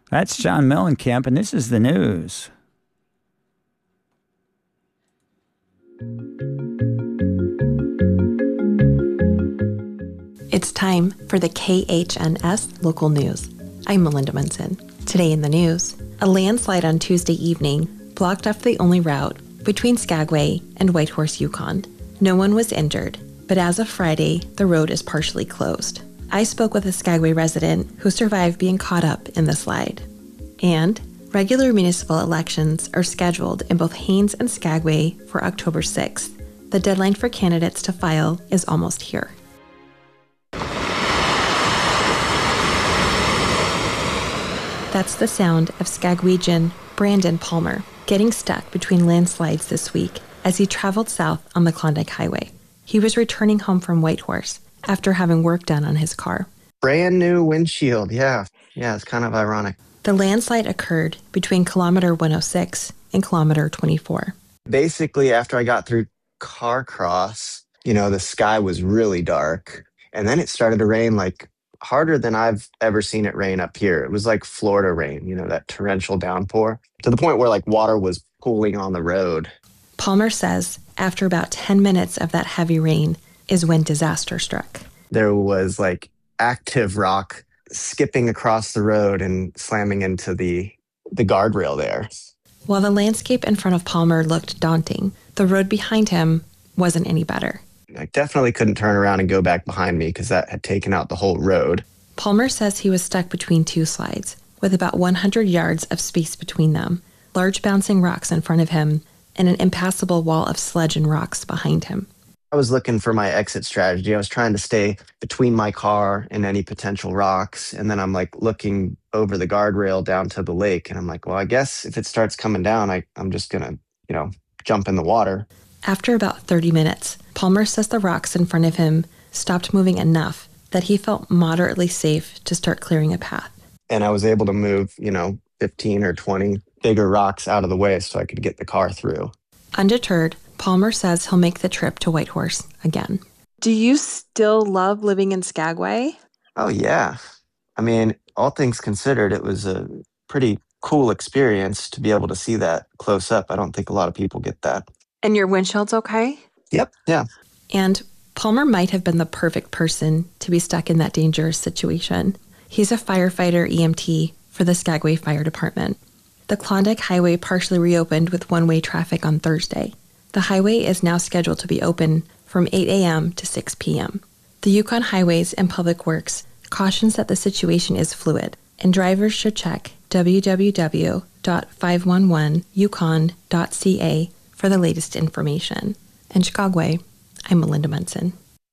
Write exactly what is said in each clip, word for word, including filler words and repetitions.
That's John Mellencamp, and this is the news. It's time for the K H N S local news. I'm Melinda Munson. Today in the news, a landslide on Tuesday evening blocked off the only route between Skagway and Whitehorse, Yukon. No one was injured, but as of Friday, the road is partially closed. I spoke with a Skagway resident who survived being caught up in the slide. And regular municipal elections are scheduled in both Haines and Skagway for October sixth. The deadline for candidates to file is almost here. That's the sound of Skagwegian Brandon Palmer getting stuck between landslides this week as he traveled south on the Klondike Highway. He was returning home from Whitehorse after having work done on his car. Brand new windshield, yeah. Yeah, it's kind of ironic. The landslide occurred between kilometer one oh six and kilometer twenty-four. Basically, after I got through Carcross, you know, the sky was really dark. And then it started to rain like harder than I've ever seen it rain up here. It was like Florida rain, you know, that torrential downpour, to the point where like water was pooling on the road. Palmer says after about ten minutes of that heavy rain is when disaster struck. There was like active rock skipping across the road and slamming into the the guardrail there. While the landscape in front of Palmer looked daunting, the road behind him wasn't any better. I definitely couldn't turn around and go back behind me because that had taken out the whole road. Palmer says he was stuck between two slides, with about one hundred yards of space between them, large bouncing rocks in front of him, and an impassable wall of sludge and rocks behind him. I was looking for my exit strategy. I was trying to stay between my car and any potential rocks. And then I'm like looking over the guardrail down to the lake. And I'm like, well, I guess if it starts coming down, I, I'm just going to, you know, jump in the water. After about thirty minutes, Palmer says the rocks in front of him stopped moving enough that he felt moderately safe to start clearing a path. And I was able to move, you know, fifteen or twenty bigger rocks out of the way so I could get the car through. Undeterred, Palmer says he'll make the trip to Whitehorse again. Do you still love living in Skagway? Oh, yeah. I mean, all things considered, it was a pretty cool experience to be able to see that close up. I don't think a lot of people get that. And your windshield's okay? Yep, yeah. And Palmer might have been the perfect person to be stuck in that dangerous situation. He's a firefighter E M T for the Skagway Fire Department. The Klondike Highway partially reopened with one-way traffic on Thursday. The highway is now scheduled to be open from eight a.m. to six p.m. The Yukon Highways and Public Works cautions that the situation is fluid, and drivers should check w w w dot five one one yukon dot c a for the latest information. In Skagway, I'm Melinda Munson.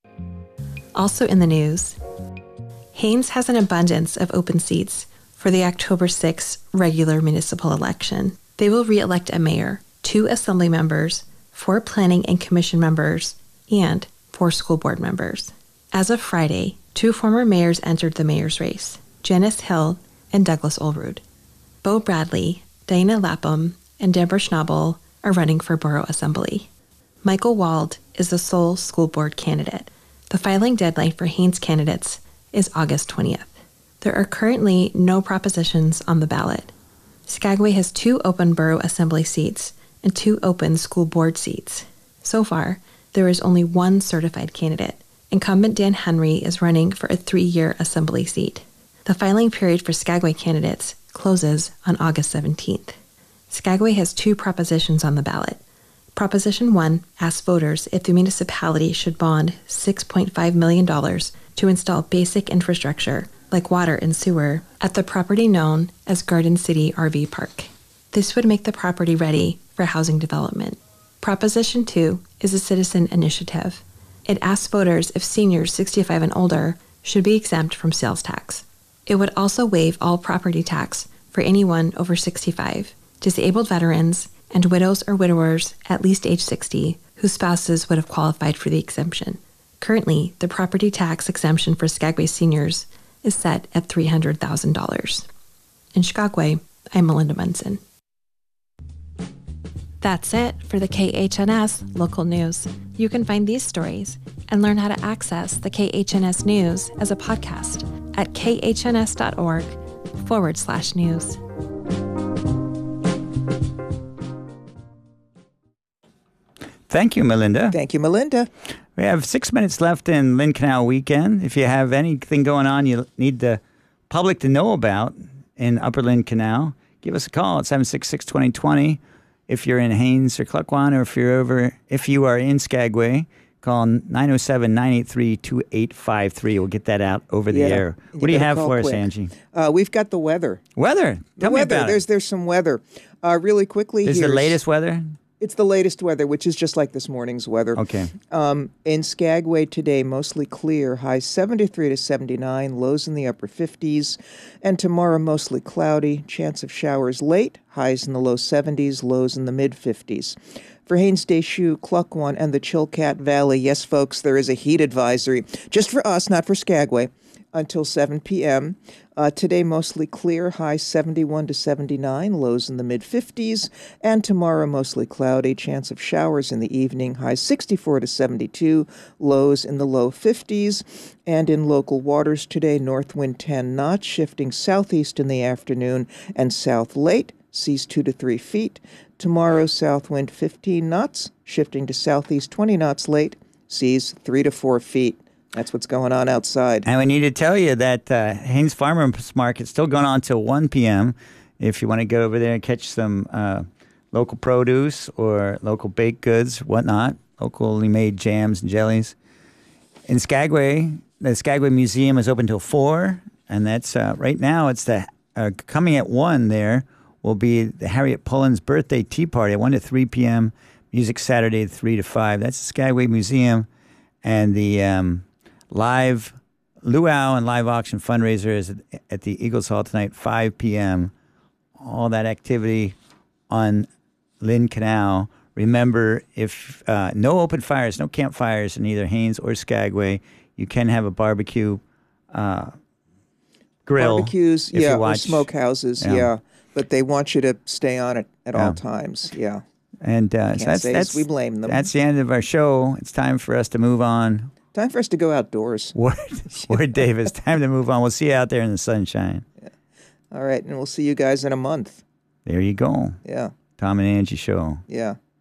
Also in the news, Haines has an abundance of open seats for the October sixth regular municipal election. They will re-elect a mayor, two assembly members, four planning and commission members, and four school board members. As of Friday, two former mayors entered the mayor's race, Janice Hill and Douglas Olrud. Bo Bradley, Diana Lapham, and Deborah Schnabel are running for borough assembly. Michael Wald is the sole school board candidate. The filing deadline for Haines candidates is August twentieth. There are currently no propositions on the ballot. Skagway has two open borough assembly seats and two open school board seats. So far, there is only one certified candidate. Incumbent Dan Henry is running for a three-year assembly seat. The filing period for Skagway candidates closes on August seventeenth. Skagway has two propositions on the ballot. Proposition one asks voters if the municipality should bond six point five million dollars to install basic infrastructure like water and sewer at the property known as Garden City R V Park. This would make the property ready for housing development. Proposition two is a citizen initiative. It asks voters if seniors sixty-five and older should be exempt from sales tax. It would also waive all property tax for anyone over sixty-five, disabled veterans, and widows or widowers at least age sixty whose spouses would have qualified for the exemption. Currently, the property tax exemption for Skagway seniors is set at three hundred thousand dollars. In Skagway, I'm Melinda Munson. That's it for the K H N S local news. You can find these stories and learn how to access the K H N S news as a podcast at k h n s dot org forward slash news. Thank you, Melinda. Thank you, Melinda. We have six minutes left in Lynn Canal weekend. If you have anything going on you need the public to know about in Upper Lynn Canal, give us a call at seven six six, two zero two zero. If you're in Haines or Cluckwan, or if you're over, if you are in Skagway, call nine oh seven, nine eight three, two eight five three. We'll get that out over the Yeah, air. you What do you better have call for us, quick. Angie? Uh, we've got the weather. Weather. The Tell me weather. about There's it. there's some weather. Uh, really quickly, This is the here's- latest weather? It's the latest weather, which is just like this morning's weather. Okay. Um, in Skagway today, mostly clear, highs seventy-three to seventy-nine, lows in the upper fifties. And tomorrow, mostly cloudy, chance of showers late, highs in the low seventies, lows in the mid fifties. For Haines, Deschutes, Cluckwan, and the Chilkat Valley, yes, folks, there is a heat advisory. Just for us, not for Skagway, until seven p.m. Uh, today, mostly clear, high seventy-one to seventy-nine, lows in the mid fifties. And tomorrow, mostly cloudy, chance of showers in the evening, high sixty-four to seventy-two, lows in the low fifties. And in local waters today, north wind ten knots, shifting southeast in the afternoon and south late, seas two to three feet. Tomorrow, south wind fifteen knots, shifting to southeast twenty knots late, seas three to four feet. That's what's going on outside. And we need to tell you that uh, Haines Farmers Market is still going on till one p.m. If you want to go over there and catch some uh, local produce or local baked goods, whatnot, locally made jams and jellies. In Skagway, the Skagway Museum is open till four, and that's uh, right now. It's the uh, coming at one. There will be the Harriet Pullen's birthday tea party at one to three p.m. Music Saturday three to five. That's the Skagway Museum, and the um, live luau and live auction fundraiser is at the Eagles Hall tonight, five p.m. All that activity on Lynn Canal. Remember, if uh, no open fires, no campfires in either Haines or Skagway, you can have a barbecue uh, grill. Barbecues, if yeah, you or watch. smokehouses, Yeah. yeah. But they want you to stay on it at Yeah. all times, yeah. And uh, so Can't that's say that's as we blame them. That's the end of our show. It's time for us to move on. Time for us to go outdoors. Word, Word Davis, time to move on. We'll see you out there in the sunshine. All right, and we'll see you guys in a month. There you go. Yeah, Tom and Angie Show. yeah.